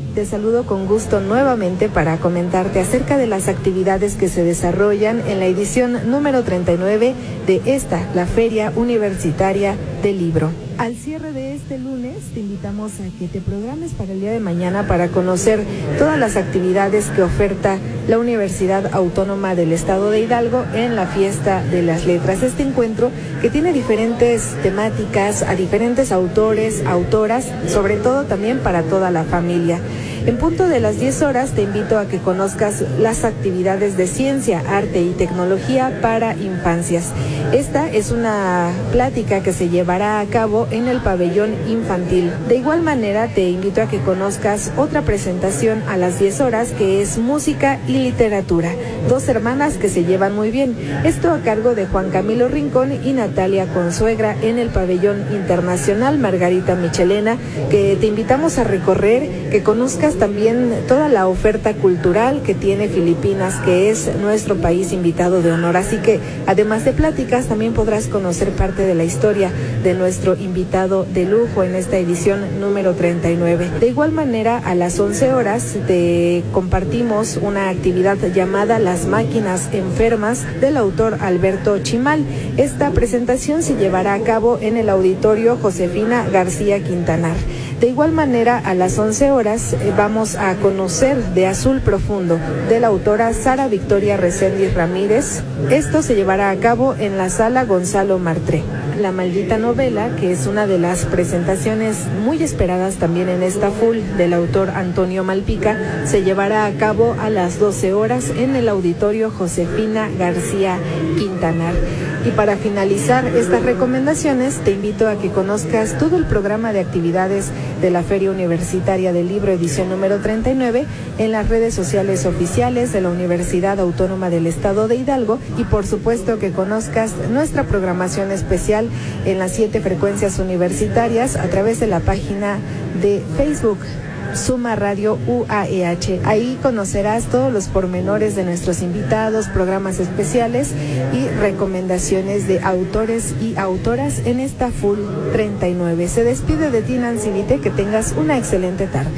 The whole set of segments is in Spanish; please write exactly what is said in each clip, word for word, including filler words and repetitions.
Te saludo con gusto nuevamente para comentarte acerca de las actividades que se desarrollan en la edición número treinta y nueve de esta, la Feria Universitaria del Libro. Al cierre de este lunes, te invitamos a que te programes para el día de mañana para conocer todas las actividades que oferta la Universidad Autónoma del Estado de Hidalgo en la Fiesta de las Letras. Este encuentro que tiene diferentes temáticas, a diferentes autores, autoras, sobre todo también para toda la familia. En punto de las diez horas te invito a que conozcas las actividades de ciencia, arte y tecnología para infancias. Esta es una plática que se llevará a cabo en el pabellón infantil. De igual manera te invito a que conozcas otra presentación a las diez horas que es música y literatura. Dos hermanas que se llevan muy bien. Esto a cargo de Juan Camilo Rincón y Natalia Consuegra en el pabellón internacional Margarita Michelena, que te invitamos a recorrer, que conozcas también toda la oferta cultural que tiene Filipinas, que es nuestro país invitado de honor. Así que además de pláticas también podrás conocer parte de la historia de nuestro invitado de lujo en esta edición número treinta y nueve. De igual manera, a las once horas te compartimos una actividad llamada Las Máquinas Enfermas del autor Alberto Chimal. Esta presentación se llevará a cabo en el auditorio Josefina García Quintanar. De igual manera, a las once horas eh, vamos a conocer de Azul Profundo, de la autora Sara Victoria Reséndiz Ramírez. Esto se llevará a cabo en la sala Gonzalo Martré. La Maldita Novela, que es una de las presentaciones muy esperadas también en esta full del autor Antonio Malpica, se llevará a cabo a las doce horas en el auditorio Josefina García Quintanar. Y para finalizar estas recomendaciones, te invito a que conozcas todo el programa de actividades de la Feria Universitaria del Libro, edición número treinta y nueve, en las redes sociales oficiales de la Universidad Autónoma del Estado de Hidalgo, y por supuesto que conozcas nuestra programación especial en las siete frecuencias universitarias a través de la página de Facebook Suma Radio U A E H. Ahí conocerás todos los pormenores de nuestros invitados, programas especiales y recomendaciones de autores y autoras en esta Full treinta y nueve. Se despide de ti, Nancy Vite, que tengas una excelente tarde.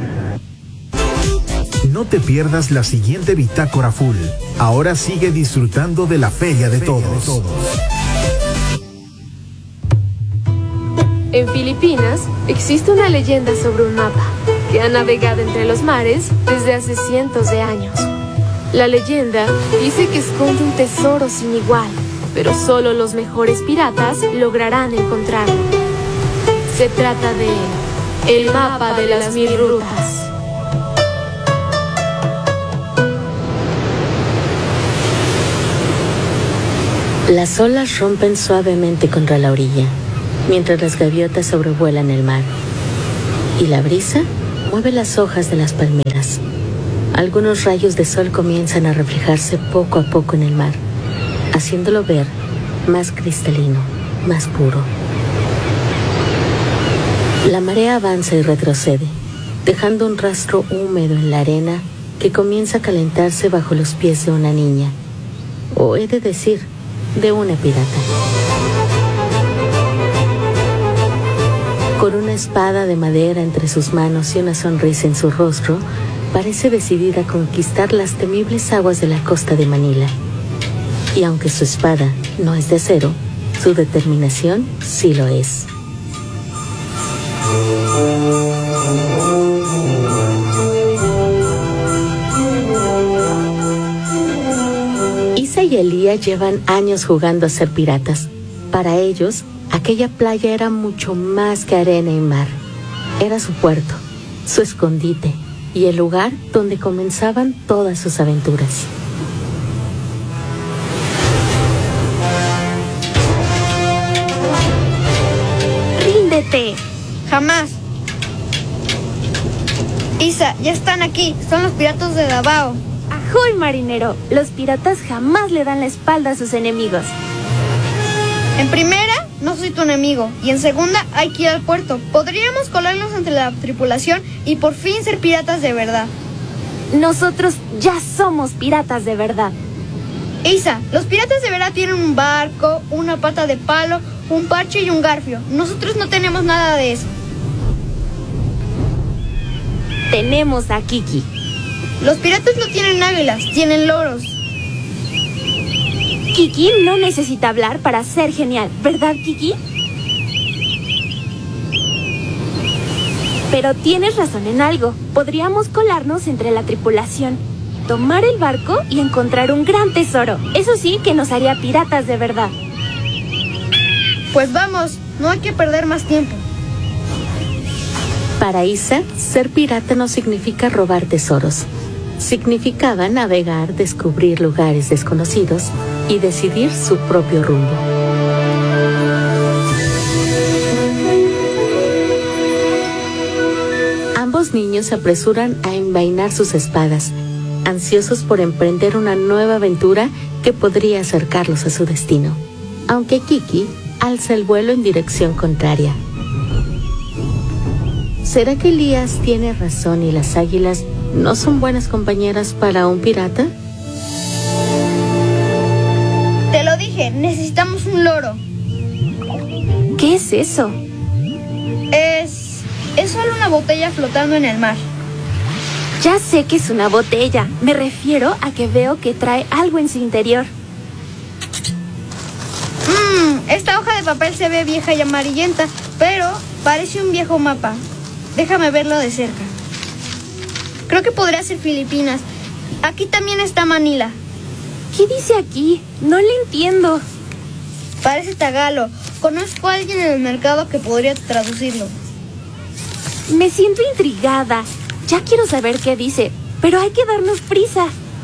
No te pierdas la siguiente Bitácora Full. Ahora sigue disfrutando de la Feria de Todos. En Filipinas existe una leyenda sobre un mapa que ha navegado entre los mares desde hace cientos de años. La leyenda dice que esconde un tesoro sin igual, pero solo los mejores piratas lograrán encontrarlo. Se trata de el mapa de las mil rutas. Las olas rompen suavemente contra la orilla, mientras las gaviotas sobrevuelan el mar. Y la brisa mueve las hojas de las palmeras. Algunos rayos de sol comienzan a reflejarse poco a poco en el mar, haciéndolo ver más cristalino, más puro. La marea avanza y retrocede, dejando un rastro húmedo en la arena que comienza a calentarse bajo los pies de una niña, o he de decir, de una pirata. Con una espada de madera entre sus manos y una sonrisa en su rostro, parece decidida a conquistar las temibles aguas de la costa de Manila. Y aunque su espada no es de acero, su determinación sí lo es. Isa y Elía llevan años jugando a ser piratas. Para ellos, aquella playa era mucho más que arena y mar. Era su puerto, su escondite y el lugar donde comenzaban todas sus aventuras. ¡Ríndete! ¡Jamás! Isa, ya están aquí. Son los piratas de Davao. ¡Ajoy, marinero! Los piratas jamás le dan la espalda a sus enemigos. En primera, no soy tu enemigo. Y en segunda, hay que ir al puerto. Podríamos colarnos entre la tripulación y por fin ser piratas de verdad. Nosotros ya somos piratas de verdad. Isa, los piratas de verdad tienen un barco, una pata de palo, un parche y un garfio. Nosotros no tenemos nada de eso. Te tenemos a Kiki. Los piratas no tienen águilas, tienen loros. Kiki no necesita hablar para ser genial, ¿verdad, Kiki? Pero tienes razón en algo. Podríamos colarnos entre la tripulación, tomar el barco y encontrar un gran tesoro. Eso sí que nos haría piratas de verdad. Pues vamos, no hay que perder más tiempo. Para Isa, ser pirata no significa robar tesoros. Significaba navegar, descubrir lugares desconocidos y decidir su propio rumbo. Ambos niños se apresuran a envainar sus espadas, ansiosos por emprender una nueva aventura que podría acercarlos a su destino. Aunque Kiki alza el vuelo en dirección contraria. ¿Será que Elías tiene razón y las águilas no son buenas compañeras para un pirata? Te lo dije, necesitamos un loro. ¿Qué es eso? Es... es solo una botella flotando en el mar. Ya sé que es una botella. Me refiero a que veo que trae algo en su interior. Mmm, esta hoja de papel se ve vieja y amarillenta, pero parece un viejo mapa. Déjame verlo de cerca. Creo que podría ser Filipinas. Aquí también está Manila. ¿Qué dice aquí? No le entiendo. Parece tagalo. Conozco a alguien en el mercado que podría traducirlo. Me siento intrigada. Ya quiero saber qué dice, pero hay que darnos prisa.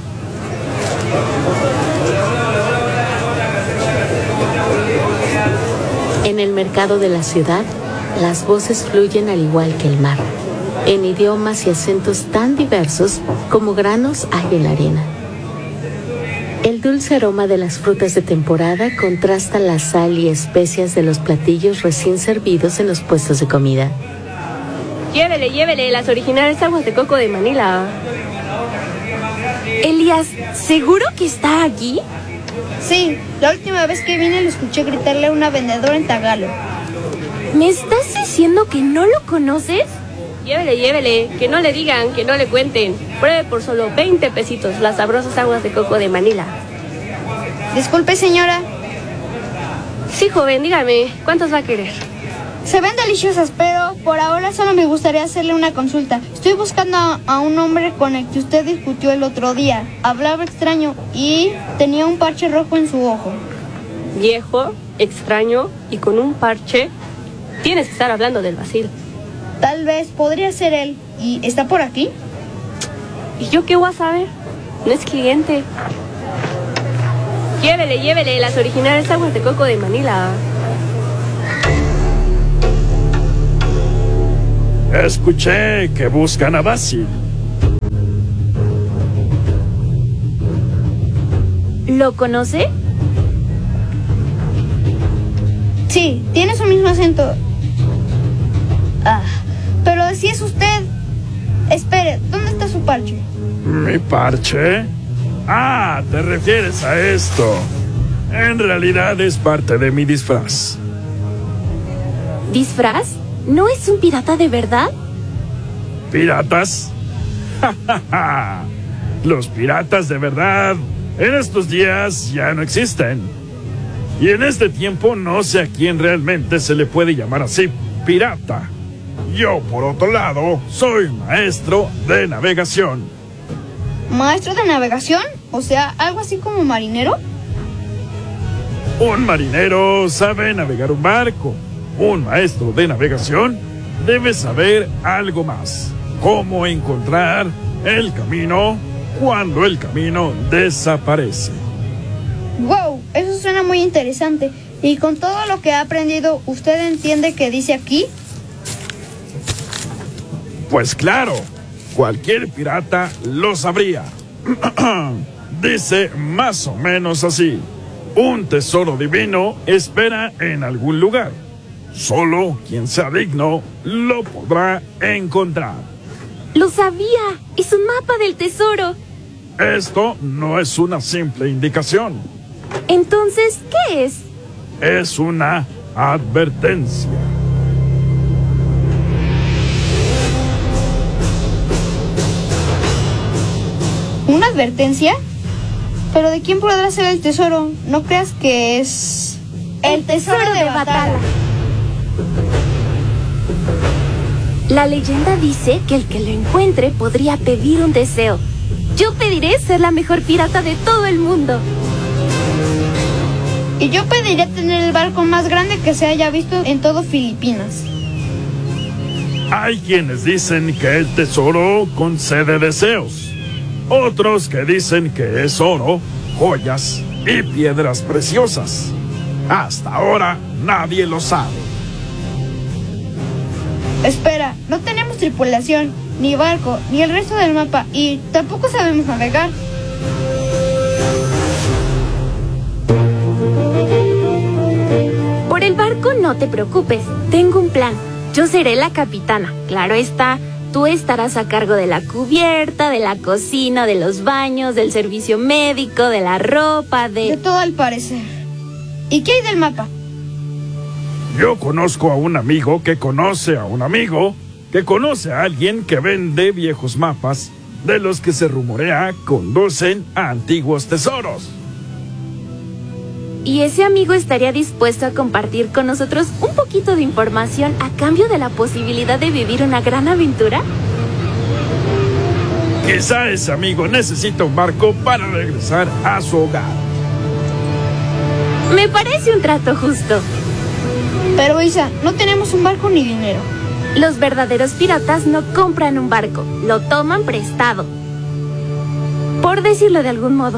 En el mercado de la ciudad, las voces fluyen al igual que el mar, en idiomas y acentos tan diversos como granos hay en la arena. El dulce aroma de las frutas de temporada contrasta la sal y especias de los platillos recién servidos en los puestos de comida. Llévele, llévele, las originales aguas de coco de Manila. Elías, ¿seguro que está aquí? Sí, la última vez que vine lo escuché gritarle a una vendedora en tagalo. ¿Me estás diciendo que no lo conoces? Llévele, llévele, que no le digan, que no le cuenten. Pruebe por solo veinte pesitos las sabrosas aguas de coco de Manila. Disculpe, señora. Sí, joven, dígame, ¿cuántos va a querer? Se ven deliciosas, pero por ahora solo me gustaría hacerle una consulta. Estoy buscando a, a un hombre con el que usted discutió el otro día. Hablaba extraño y tenía un parche rojo en su ojo. Viejo, extraño y con un parche. Tienes que estar hablando del Basil. Tal vez podría ser él. ¿Y está por aquí? ¿Y yo qué voy a saber? No es cliente. Llévele, llévele las originales aguas de coco de Manila. Escuché que buscan a Basil. ¿Lo conoce? Sí, tiene su mismo acento. Ah, pero si es usted. Espere, ¿dónde está su parche? ¿Mi parche? Ah, ¿te refieres a esto? En realidad es parte de mi disfraz. ¿Disfraz? ¿No es un pirata de verdad? ¿Piratas? Los piratas de verdad en estos días ya no existen. Y en este tiempo no sé a quién realmente se le puede llamar así pirata. Yo, por otro lado, soy maestro de navegación. ¿Maestro de navegación? O sea, algo así como marinero. Un marinero sabe navegar un barco. Un maestro de navegación debe saber algo más. Cómo encontrar el camino cuando el camino desaparece. ¡Wow! Eso suena muy interesante. Y con todo lo que ha aprendido, ¿usted entiende qué dice aquí? Pues claro, cualquier pirata lo sabría. Dice más o menos así: un tesoro divino espera en algún lugar. Solo quien sea digno lo podrá encontrar. ¡Lo sabía! ¡Es un mapa del tesoro! Esto no es una simple indicación. Entonces, ¿qué es? Es una advertencia. ¿Una advertencia? ¿Pero de quién podrá ser el tesoro? No creas que es... El tesoro de Batala. La leyenda dice que el que lo encuentre podría pedir un deseo. Yo pediré ser la mejor pirata de todo el mundo. Y yo pediría tener el barco más grande que se haya visto en todo Filipinas. Hay quienes dicen que el tesoro concede deseos. Otros que dicen que es oro, joyas y piedras preciosas. Hasta ahora nadie lo sabe. Espera, no tenemos tripulación, ni barco, ni el resto del mapa, y tampoco sabemos navegar. Por el barco no te preocupes, tengo un plan. Yo seré la capitana, claro está. Tú estarás a cargo de la cubierta, de la cocina, de los baños, del servicio médico, de la ropa, de... De todo al parecer. ¿Y qué hay del mapa? Yo conozco a un amigo que conoce a un amigo que conoce a alguien que vende viejos mapas de los que se rumorea conducen a antiguos tesoros. ¿Y ese amigo estaría dispuesto a compartir con nosotros un poquito de información a cambio de la posibilidad de vivir una gran aventura? Quizá ese amigo necesita un barco para regresar a su hogar. Me parece un trato justo. Pero Isa, no tenemos un barco ni dinero. Los verdaderos piratas no compran un barco, lo toman prestado. Por decirlo de algún modo.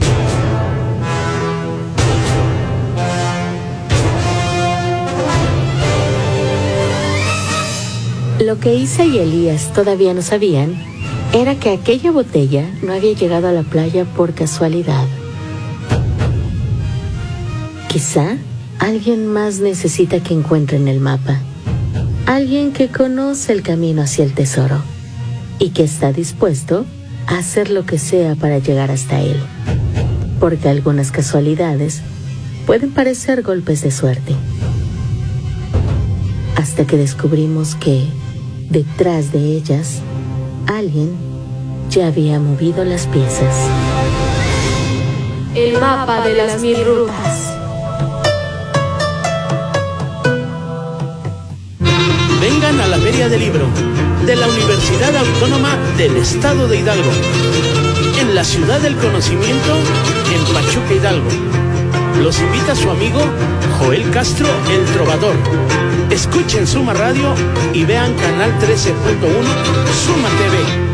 Lo que Isa y Elías todavía no sabían era que aquella botella no había llegado a la playa por casualidad. Quizá alguien más necesita que encuentren el mapa. Alguien que conoce el camino hacia el tesoro y que está dispuesto a hacer lo que sea para llegar hasta él. Porque algunas casualidades pueden parecer golpes de suerte. Hasta que descubrimos que detrás de ellas, alguien ya había movido las piezas. El mapa de las mil rutas. Vengan a la Feria del Libro de la Universidad Autónoma del Estado de Hidalgo, en la Ciudad del Conocimiento, en Pachuca, Hidalgo. Los invita su amigo Joel Castro, el Trovador. Escuchen Suma Radio y vean Canal trece punto uno, Suma T V.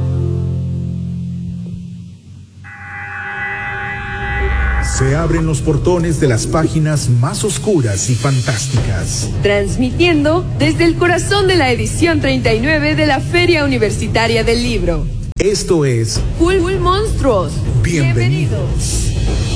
Se abren los portones de las páginas más oscuras y fantásticas. Transmitiendo desde el corazón de la edición treinta y nueve de la Feria Universitaria del Libro. Esto es Full Monstruos. Bienvenidos.